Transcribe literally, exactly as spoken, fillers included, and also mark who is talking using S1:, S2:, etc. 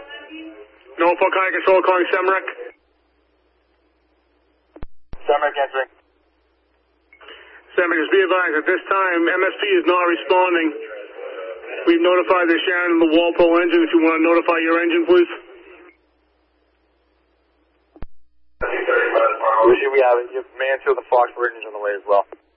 S1: Norfolk High Control calling Semrec.
S2: Semrec answering.
S1: Semrec, just be advised, at this time, M S P is not responding. We've notified the Sharon and the Walpole engine. If you want to notify your engine, please.
S2: We should we have it. You have man to the Foxborough engine on the way as well.